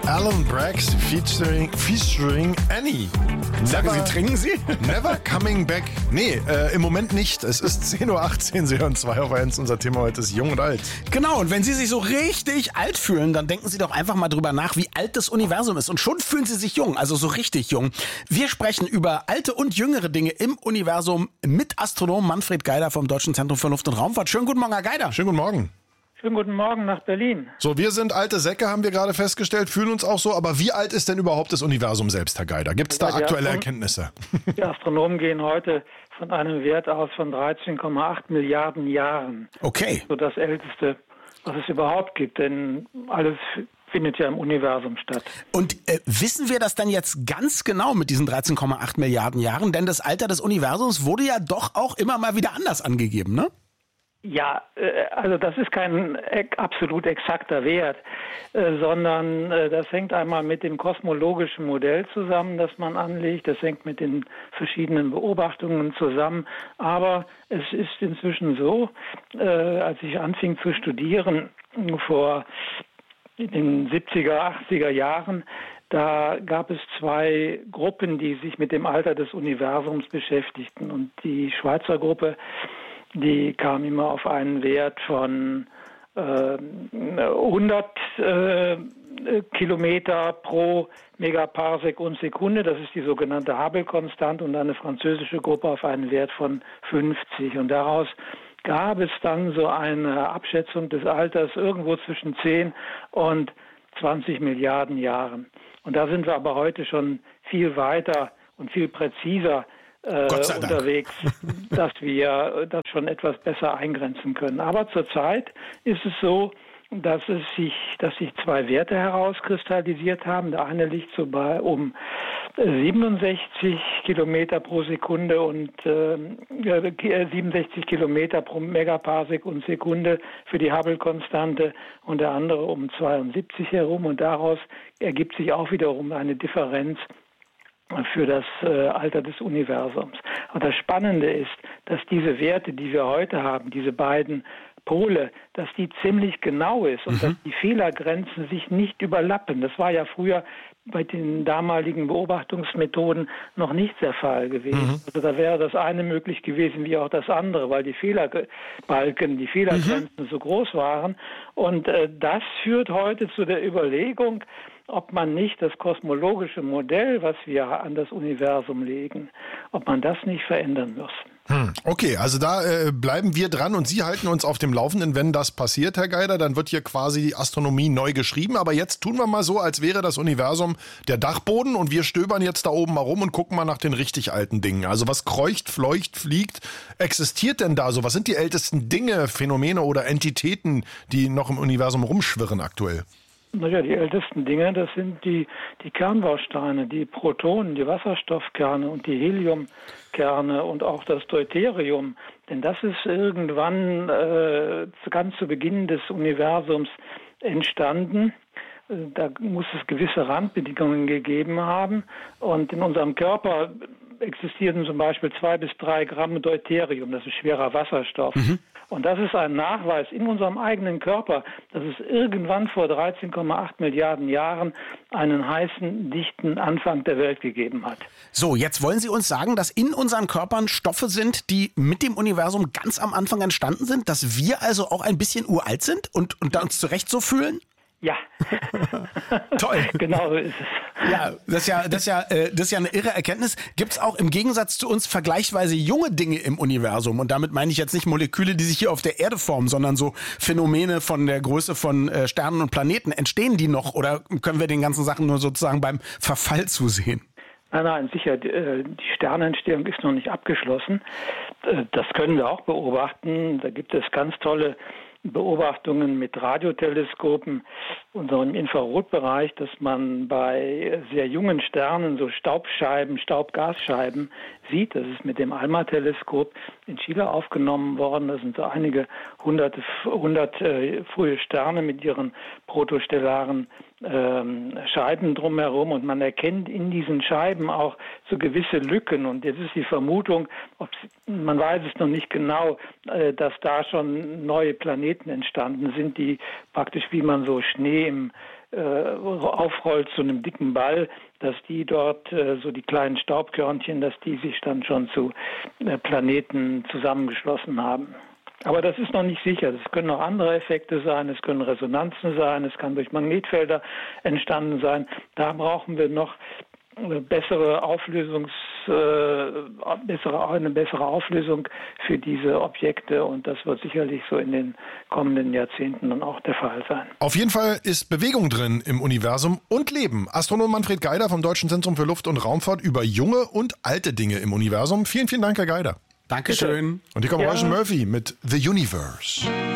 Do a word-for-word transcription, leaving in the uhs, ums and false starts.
Alan Braxe featuring, featuring Annie. Sagen Never, Sie, trinken Sie? Never coming back. Nee, äh, im Moment nicht. Es ist zehn Uhr achtzehn, Sie hören zwei auf eins. Unser Thema heute ist Jung und Alt. Genau, und wenn Sie sich so richtig alt fühlen, dann denken Sie doch einfach mal drüber nach, wie alt das Universum ist. Und schon fühlen Sie sich jung, also so richtig jung. Wir sprechen über alte und jüngere Dinge im Universum mit Astronom Manfred Geider vom Deutschen Zentrum für Luft- und Raumfahrt. Schönen guten Morgen, Herr Geider. Schönen guten Morgen. Schönen guten Morgen nach Berlin. So, wir sind alte Säcke, haben wir gerade festgestellt, fühlen uns auch so. Aber wie alt ist denn überhaupt das Universum selbst, Herr Geider? Gibt es da Ja, die aktuelle Astron- Erkenntnisse? Die Astronomen gehen heute von einem Wert aus von dreizehn Komma acht Milliarden Jahren. Okay. So das Älteste, was es überhaupt gibt, denn alles findet ja im Universum statt. Und äh, wissen wir das dann jetzt ganz genau mit diesen dreizehn Komma acht Milliarden Jahren? Denn das Alter des Universums wurde ja doch auch immer mal wieder anders angegeben, ne? Ja, äh, also das ist kein äh, absolut exakter Wert, äh, sondern äh, das hängt einmal mit dem kosmologischen Modell zusammen, das man anlegt. Das hängt mit den verschiedenen Beobachtungen zusammen. Aber es ist inzwischen so, äh, als ich anfing zu studieren vor den siebziger, achtziger Jahren, da gab es zwei Gruppen, die sich mit dem Alter des Universums beschäftigten. Und die Schweizer Gruppe, die kam immer auf einen Wert von äh, hundert äh, Kilometer pro Megaparsec und Sekunde. Das ist die sogenannte Hubble-Konstante, und eine französische Gruppe auf einen Wert von fünfzig. Und daraus gab es dann so eine Abschätzung des Alters irgendwo zwischen zehn und zwanzig Milliarden Jahren. Und da sind wir aber heute schon viel weiter und viel präziser Äh, unterwegs, dass wir das schon etwas besser eingrenzen können. Aber zurzeit ist es so, dass es sich, dass sich zwei Werte herauskristallisiert haben. Der eine liegt so bei um siebenundsechzig Kilometer pro Sekunde und äh, siebenundsechzig Kilometer pro Megaparsec und Sekunde für die Hubble-Konstante, und der andere um zweiundsiebzig herum, und daraus ergibt sich auch wiederum eine Differenz für das äh, Alter des Universums. Und das Spannende ist, dass diese Werte, die wir heute haben, diese beiden Pole, dass die ziemlich genau ist und mhm. dass die Fehlergrenzen sich nicht überlappen. Das war ja früher bei den damaligen Beobachtungsmethoden noch nicht der Fall gewesen. Mhm. Also da wäre das eine möglich gewesen wie auch das andere, weil die Fehlerbalken, die Fehlergrenzen mhm. so groß waren. Und äh, das führt heute zu der Überlegung, ob man nicht das kosmologische Modell, was wir an das Universum legen, ob man das nicht verändern muss. Hm, okay, also da äh, bleiben wir dran und Sie halten uns auf dem Laufenden, wenn das passiert, Herr Geider. Dann wird hier quasi die Astronomie neu geschrieben. Aber jetzt tun wir mal so, als wäre das Universum der Dachboden und wir stöbern jetzt da oben mal rum und gucken mal nach den richtig alten Dingen. Also was kreucht, fleucht, fliegt, existiert denn da so? Was sind die ältesten Dinge, Phänomene oder Entitäten, die noch im Universum rumschwirren aktuell? Naja, die ältesten Dinge, das sind die, die Kernbausteine, die Protonen, die Wasserstoffkerne und die Heliumkerne und auch das Deuterium. Denn das ist irgendwann äh, ganz zu Beginn des Universums entstanden. Da muss es gewisse Randbedingungen gegeben haben. Und in unserem Körper existieren zum Beispiel zwei bis drei Gramm Deuterium, das ist schwerer Wasserstoff. Mhm. Und das ist ein Nachweis in unserem eigenen Körper, dass es irgendwann vor dreizehn Komma acht Milliarden Jahren einen heißen, dichten Anfang der Welt gegeben hat. So, jetzt wollen Sie uns sagen, dass in unseren Körpern Stoffe sind, die mit dem Universum ganz am Anfang entstanden sind, dass wir also auch ein bisschen uralt sind und, und da uns zurecht so fühlen? Ja. Toll. Genau so ist es. Ja, das ist ja, das ist ja, äh, das ist ja eine irre Erkenntnis. Gibt es auch im Gegensatz zu uns vergleichsweise junge Dinge im Universum? Und damit meine ich jetzt nicht Moleküle, die sich hier auf der Erde formen, sondern so Phänomene von der Größe von äh, Sternen und Planeten. Entstehen die noch oder können wir den ganzen Sachen nur sozusagen beim Verfall zusehen? Nein, nein, sicher, die Sternentstehung ist noch nicht abgeschlossen. Das können wir auch beobachten. Da gibt es ganz tolle Beobachtungen mit Radioteleskopen und so im Infrarotbereich, dass man bei sehr jungen Sternen so Staubscheiben, Staubgasscheiben sieht. Das ist mit dem ALMA-Teleskop in Chile aufgenommen worden. Das sind so einige hunderte, hundert äh, frühe Sterne mit ihren protostellaren ähm, Scheiben drumherum und man erkennt in diesen Scheiben auch so gewisse Lücken. Und jetzt ist die Vermutung, ob man weiß es noch nicht genau, äh, dass da schon neue Planeten entstanden sind, die praktisch, wie man so Schnee im äh, aufrollt zu einem dicken Ball, dass die dort, äh, so die kleinen Staubkörnchen, dass die sich dann schon zu äh, Planeten zusammengeschlossen haben. Aber das ist noch nicht sicher. Es können auch andere Effekte sein, es können Resonanzen sein, es kann durch Magnetfelder entstanden sein. Da brauchen wir noch eine bessere Auflösungs, äh, bessere, eine bessere Auflösung für diese Objekte und das wird sicherlich so in den kommenden Jahrzehnten dann auch der Fall sein. Auf jeden Fall ist Bewegung drin im Universum und Leben. Astronom Manfred Geider vom Deutschen Zentrum für Luft- und Raumfahrt über junge und alte Dinge im Universum. Vielen, vielen Dank, Herr Geider. Dankeschön. Und hier kommt ja. Roger Murphy mit The Universe.